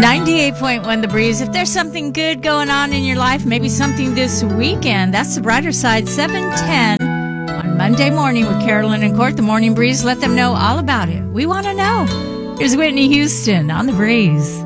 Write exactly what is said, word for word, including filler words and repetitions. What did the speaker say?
ninety-eight point one The Breeze. If there's something good going on in your life, maybe something this weekend, that's the brighter side. seven ten on Monday morning with Carolyn and Court, the Morning Breeze. Let them know all about it. We want to know. Here's Whitney Houston on The Breeze.